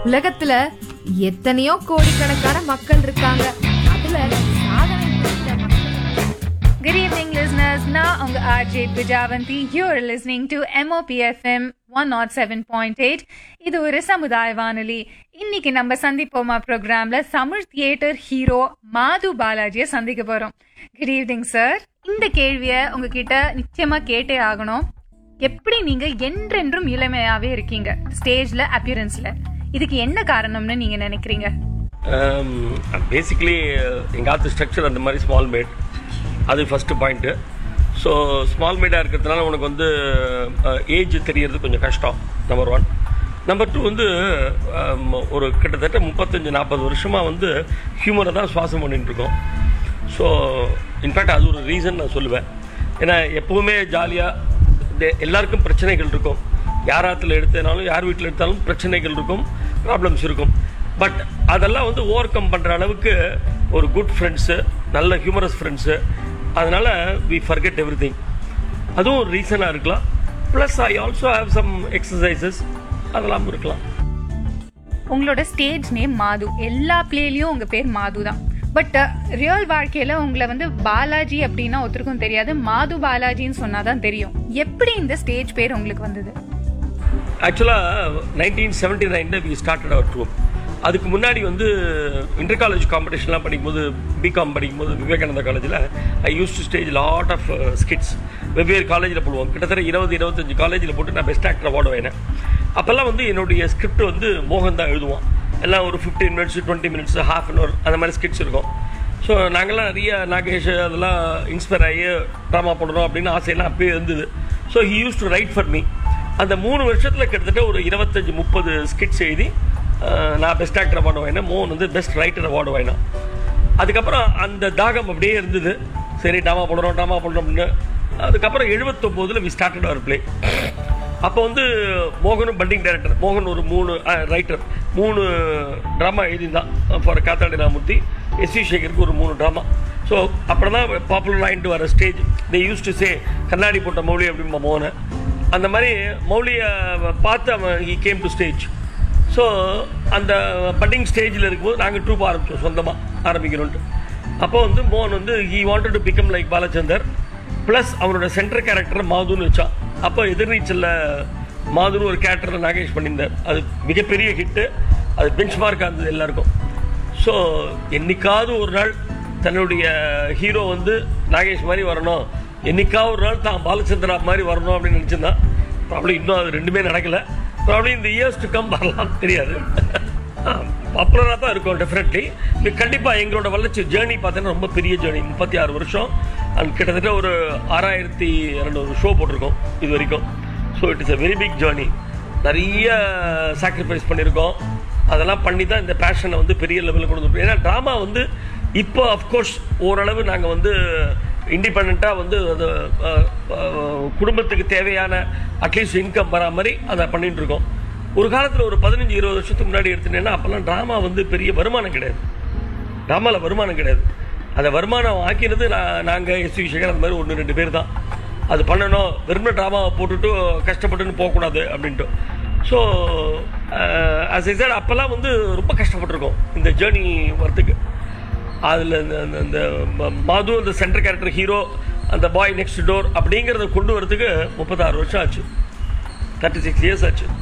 உலகத்துல எத்தனையோ கோடிக்கணக்கான மக்கள் இருக்காங்க. அதுல சாதனை புரிந்த மக்கள். Good evening, listeners. Now, on RJ Bijavanti, you're listening to MOPFM 107.8. இது ஒரு சமுதாய வானொலி. இன்னைக்கு நம்ம சந்திப்போமா ப்ரோக்ராம்ல தமிழ் தியேட்டர் ஹீரோ மாது பாலாஜியை சந்திக்க போறோம். Good evening sir. இந்த கேள்வியை உங்ககிட்ட நிச்சயமா கேட்டே ஆகணும். எப்படி நீங்க என்றென்றும் இளமையாவே இருக்கீங்க ஸ்டேஜ்ல அப்பியரன்ஸ்ல? இதுக்கு என்ன காரணம்னு நீங்க நினைக்கிறீங்க? பேசிக்கலி எங்க ஆத்து ஸ்ட்ரக்சர் அந்த மாதிரி ஸ்மால் மேட், அது ஃபர்ஸ்ட் பாயிண்ட்டு. ஸோ ஸ்மால் மேடாக இருக்கிறதுனால உனக்கு வந்து ஏஜ் தெரியறது கொஞ்சம் கஷ்டம், நம்பர் 1. நம்பர் 2 வந்து ஒரு கிட்டத்தட்ட 35-40 வருஷமாக வந்து ஹியூமரை தான் சுவாசம் பண்ணிட்டு இருக்கோம். ஸோ இன்ஃபேக்ட் அது ஒரு ரீசன் நான் சொல்லுவேன். ஏன்னா எப்போவுமே ஜாலியாக எல்லாருக்கும் பிரச்சனைகள் இருக்கும். யார் ஆற்றுல எடுத்தனாலும் யார் வீட்டில் எடுத்தாலும் பிரச்சனைகள் இருக்கும், ப்ராப்ளம்ஸ் இருக்கும். பட் அதெல்லாம் வந்து ஓவர் கம் பண்ணுற அளவுக்கு ஒரு குட் ஃப்ரெண்ட்ஸு, நல்ல ஹியூமரஸ் ஃப்ரெண்ட்ஸு, அதனால வி ஃபர்கெட் எவ்ரிதிங். அதுவும் ஒரு ரீசனாக இருக்கலாம். Plus I also have some exercises, அதெல்லாம் இருக்கலாம். உங்களோட ஸ்டேஜ் நேம் மாது, எல்லா பிளேலையும் உங்க பேர் மாது தான். பட் ரியல் வாழ்க்கையில உங்களை வந்து பாலாஜி அப்படின்னா ஒருத்தருக்கும் தெரியாது, மாது பாலாஜின்னு சொன்னாதான் தெரியும். எப்படி இந்த ஸ்டேஜ் பேர் உங்களுக்கு வந்தது? ஆக்சுவலாக 1979 வி ஸ்டார்டட் அவர் ட்ரூப். அதுக்கு முன்னாடி வந்து இன்டர் காலேஜ் காம்படிஷன்லாம் படிக்கும்போது, பிகாம் படிக்கும்போது விவேகானந்தா காலேஜில் ஐ use to stage lot of skits. வெவ்வேறு காலேஜில் போடுவோம். கிட்டத்தட்ட 20-25 காலேஜில் போட்டு நான் பெஸ்ட் ஆக்டர் அவார்டு வாங்கினேன். அப்போல்லாம் வந்து என்னுடைய ஸ்கிரிப்ட் வந்து மோகன் தான் எழுதுவான். எல்லாம் ஒரு 15 மினிட்ஸ், 20 மினிட்ஸ், ½ அன் ஹவர் அந்த மாதிரி ஸ்கிட்ஸ் இருக்கும். ஸோ நாங்கள்லாம் நிறைய நாகேஷ் அதெல்லாம் இன்ஸ்பயர் ஆகி ட்ராமா போடணும் அப்படின்னு ஆசையெல்லாம் அப்பயே இருந்தது. So he use to right for me. அந்த 3 வருஷத்தில் கிட்டத்தட்ட ஒரு 25-30 ஸ்கிட்ஸ் எழுதி நான் பெஸ்ட் ஆக்டர் அவார்டு வாங்கினேன். மோகன் வந்து பெஸ்ட் ரைட்டர் அவார்டு வாங்கினான். அதுக்கப்புறம் அந்த தாகம் அப்படியே இருந்தது. சரி ட்ராமா போடுறோம் அப்படின்னு. அதுக்கப்புறம் 79 வி ஸ்டார்டட் அவர் பிளே. அப்போ வந்து மோகனும் பட்டிங் டைரக்டர். மோகன் ஒரு 3 writer, 3 drama எழுதிதான். For Kaathadi Ramurthy, SV சேகருக்கு ஒரு 3 ட்ராமா. ஸோ அப்புறம் தான் பாப்புலர் ஆகிட்டு வர stage. They use to say கண்ணாடி போட்ட மௌலி அப்படின்பா மோகனை. அந்த மாதிரி மௌலியை பார்த்து அவன் he came to stage. So அந்த பட்டிங் ஸ்டேஜில் இருக்கும்போது நாங்கள் ட்ரூப் ஆரம்பித்தோம், சொந்தமாக ஆரம்பிக்கணுன்ட்டு. அப்போ வந்து மோகன் வந்து he wanted to become like Balachander. Plus அவனோட சென்டர் கேரக்டர் மாதுன்னு வச்சான். அப்போ எதிர்நீச்சலில் மாதுன்னு ஒரு கேரக்டரில் நாகேஷ் பண்ணியிருந்தார். அது மிகப்பெரிய ஹிட்டு, அது பெஞ்ச் மார்க்காக இருந்தது எல்லாருக்கும். ஸோ என்னைக்காவது ஒரு நாள் தன்னுடைய ஹீரோ வந்து நாகேஷ் மாதிரி வரணும், என்னைக்காவது ஒரு நாள் தான் பாலச்சந்திரா மாதிரி வரணும் அப்படின்னு நினச்சிருந்தான். ப்ராப்ளம் இன்னும் அது ரெண்டுமே நடக்கலை. ப்ராப்ளம் இந்த இயர்ஸ் டு கம் வரலாம் தெரியாது. பாப்புலராக தான் இருக்கும் டெஃபினெட்லி. கண்டிப்பாக எங்களோட வளர்ச்சி ஜேர்னி பார்த்தீங்கன்னா ரொம்ப பெரிய ஜேர்னி. 36 வருஷம் அண்ட் கிட்டத்தட்ட ஒரு 6200 ஷோ போட்டிருக்கோம் இது வரைக்கும். So it is a very big journey. நிறைய சாக்ரிஃபைஸ் பண்ணியிருக்கோம். அதெல்லாம் பண்ணி தான் இந்த பேஷனை வந்து பெரிய லெவலில் கொண்டு வந்துருக்கோம். ஏன்னா ட்ராமா வந்து இப்போ அஃப்கோர்ஸ் ஓரளவு நாங்கள் வந்து இண்டிபெண்ட்டாக வந்து அது குடும்பத்துக்கு தேவையான அட்லீஸ்ட் இன்கம் வரா மாதிரி அதை பண்ணிட்டு இருக்கோம். ஒரு காலத்தில் ஒரு 15-20 வருஷத்துக்கு முன்னாடி எடுத்துட்டேன்னா அப்போல்லாம் ட்ராமா வந்து பெரிய வருமானம் கிடையாது. ட்ராமாவில் வருமானம் கிடையாது. அதை வருமானம் ஆக்கினது நாங்கள் எஸ்வி சேகர் அந்த மாதிரி 1-2 பேர் தான். அது பண்ணணும், வெறும் ட்ராமாவை போட்டுட்டு கஷ்டப்பட்டுன்னு போகக்கூடாது அப்படின்ட்டு. ஸோ ஆஸ் ஐ செட் அப்போல்லாம் வந்து ரொம்ப கஷ்டப்பட்டுருக்கோம் இந்த ஜேர்னி வரத்துக்கு. அதில் இந்த மாது, அந்த சென்டர் கேரக்டர் ஹீரோ, அந்த பாய் நெக்ஸ்ட் டோர் அப்படிங்கிறத கொண்டு வரதுக்கு 36 வருஷம் ஆச்சு, 36 இயர்ஸ் ஆச்சு.